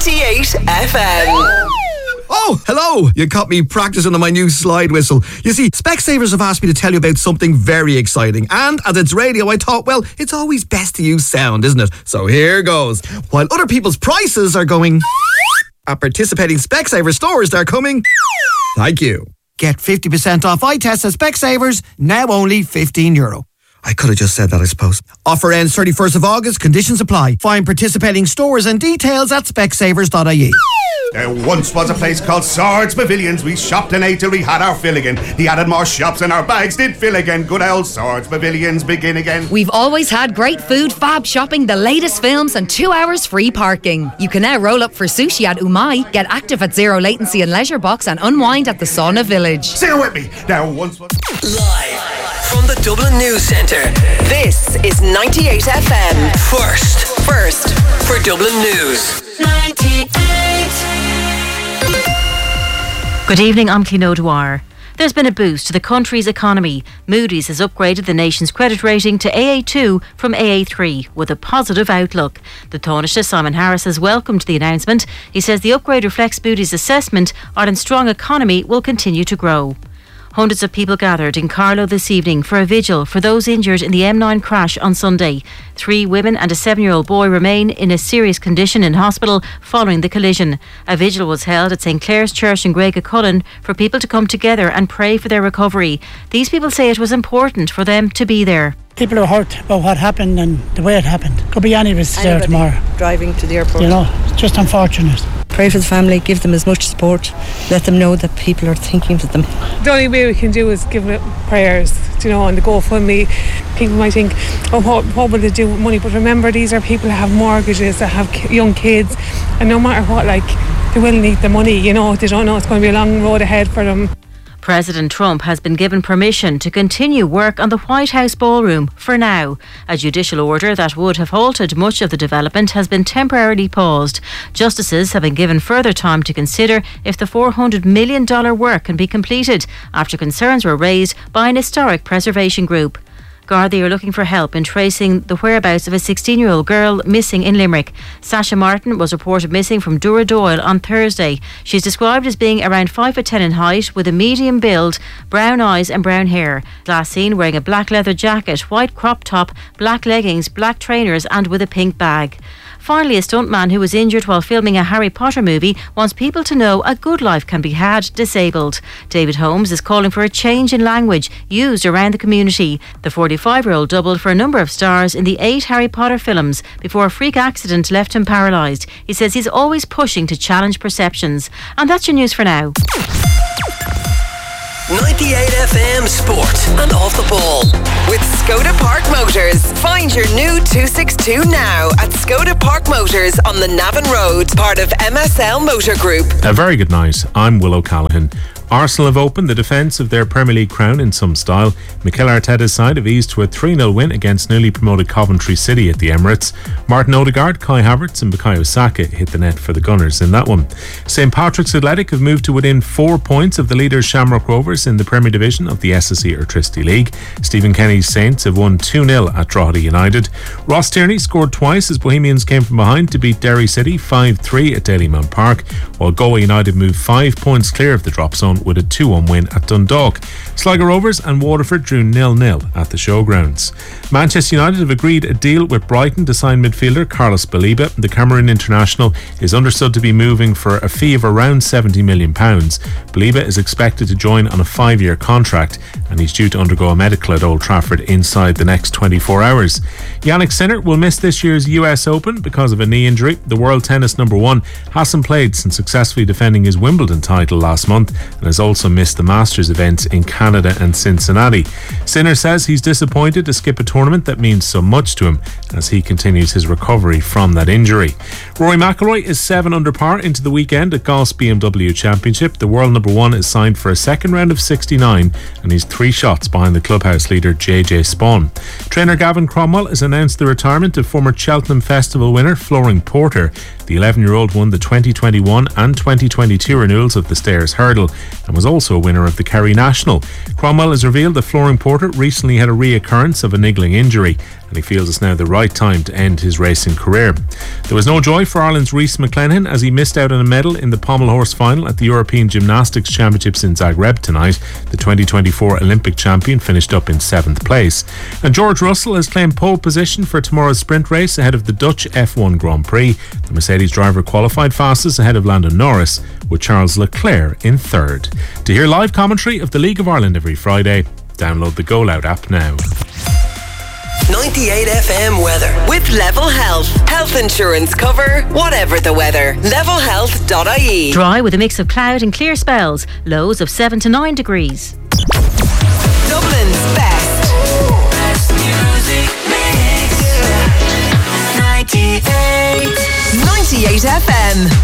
98 FM. Oh, hello! You caught me practicing on my new slide whistle. You see, Specsavers have asked me to tell you about something very exciting. And as it's radio, I thought, well, it's always best to use sound, isn't it? So here goes. While other people's prices are going... at participating Specsavers stores, they're coming... Thank you. Get 50% off eye tests at Specsavers, now only €15. I could have just said that, I suppose. Offer ends 31st of August, conditions apply. Find participating stores and details at specsavers.ie. There once was a place called Swords Pavilions. We shopped and ate till we had our fill again. They added more shops and our bags did fill again. Good old Swords Pavilions begin again. We've always had great food, fab shopping, the latest films and 2 hours free parking. You can now roll up for sushi at Umai, get active at Zero Latency and Leisure Box and unwind at the Sauna Village. Say it with me. There once was... Live from the Dublin News Centre, this is 98 FM. First for Dublin News. 98. Good evening, I'm Clín O'Dwyer. There's been a boost to the country's economy. Moody's has upgraded the nation's credit rating to AA2 from AA3 with a positive outlook. The Taoiseach, Simon Harris, has welcomed the announcement. He says the upgrade reflects Moody's assessment Ireland's strong economy will continue to grow. Hundreds of people gathered in Carlow this evening for a vigil for those injured in the M9 crash on Sunday. 3 women and a 7-year-old boy remain in a serious condition in hospital following the collision. A vigil was held at St Clair's Church in Graiguecullen for people to come together and pray for their recovery. These people say it was important for them to be there. People are hurt about what happened and the way it happened. Could be any of us there tomorrow. Driving to the airport. You know, it's just unfortunate. Pray for the family, give them as much support, let them know that people are thinking of them. The only way we can do is give it prayers, you know, on the GoFundMe. People might think, oh, what will they do with money? But remember, these are people that have mortgages, that have young kids, and no matter what, like, they will need the money, you know. They don't know it's going to be a long road ahead for them. President Trump has been given permission to continue work on the White House ballroom for now. A judicial order that would have halted much of the development has been temporarily paused. Justices have been given further time to consider if the $400 million work can be completed after concerns were raised by an historic preservation group. Gardaí are looking for help in tracing the whereabouts of a 16-year-old girl missing in Limerick. Sasha Martin was reported missing from Duradoyle on Thursday. She's described as being around 5'10" in height with a medium build, brown eyes and brown hair. Last seen wearing a black leather jacket, white crop top, black leggings, black trainers and with a pink bag. Finally, a stuntman who was injured while filming a Harry Potter movie wants people to know a good life can be had disabled. David Holmes is calling for a change in language used around the community. The 45-year-old doubled for a number of stars in the 8 Harry Potter films before a freak accident left him paralysed. He says he's always pushing to challenge perceptions. And that's your news for now. 98 FM Sport and Off the Ball with Skoda Park Motors. Find your new 262 now at Skoda Park Motors on the Navan Road, part of MSL Motor Group. A very good night. I'm Will O'Callaghan. Arsenal have opened the defence of their Premier League crown in some style. Mikel Arteta's side have eased to a 3-0 win against newly promoted Coventry City at the Emirates. Martin Odegaard, Kai Havertz and Bukayo Saka hit the net for the Gunners in that one. St Patrick's Athletic have moved to within 4 points of the leaders Shamrock Rovers in the Premier Division of the SSE Airtricity League. Stephen Kenny's Saints have won 2-0 at Drogheda United. Ross Tierney scored twice as Bohemians came from behind to beat Derry City 5-3 at Dalymount Park, while Galway United moved 5 points clear of the drop zone with a 2-1 win at Dundalk. Sligo Rovers and Waterford drew 0-0 at the showgrounds. Manchester United have agreed a deal with Brighton to sign midfielder Carlos Baleba. The Cameroon international is understood to be moving for a fee of around £70 million. Baleba is expected to join on a 5-year contract and he's due to undergo a medical at Old Trafford inside the next 24 hours. Jannik Sinner will miss this year's US Open because of a knee injury. The world tennis number 1 hasn't played since successfully defending his Wimbledon title last month and has also missed the Masters events in Canada and Cincinnati. Sinner says he's disappointed to skip a tournament that means so much to him as he continues his recovery from that injury. Rory McIlroy is 7 under par into the weekend at Golf's BMW Championship. The world number 1 is signed for a second round of 69 and he's 3 shots behind the clubhouse leader JJ Spawn. Trainer Gavin Cromwell has announced the retirement of former Cheltenham Festival winner Flooring Porter. The 11-year-old won the 2021 and 2022 renewals of the Stairs Hurdle and was also a winner of the Kerry National. Cromwell has revealed that Flooring Porter recently had a reoccurrence of a niggling injury and and he feels it's now the right time to end his racing career. There was no joy for Ireland's Rhys McClenaghan as he missed out on a medal in the pommel horse final at the European Gymnastics Championships in Zagreb tonight. The 2024 Olympic champion finished up in 7th place. And George Russell has claimed pole position for tomorrow's sprint race ahead of the Dutch F1 Grand Prix. The Mercedes driver qualified fastest ahead of Lando Norris, with Charles Leclerc in 3rd. To hear live commentary of the League of Ireland every Friday, download the Go Loud app now. 98 FM weather with Level Health. Health insurance cover, whatever the weather. Levelhealth.ie. Dry with a mix of cloud and clear spells. Lows of 7 to 9 degrees. Dublin's best. Best music mix. 98 98 FM.